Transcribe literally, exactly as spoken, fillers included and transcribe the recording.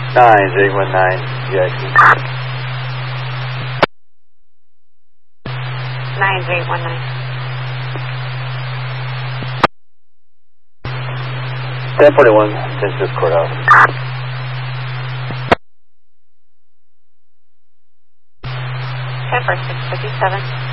nine J one nine, V I P. nine J one nine. ten forty-one, San Francisco Courthouse. ten forty-six fifty-seven.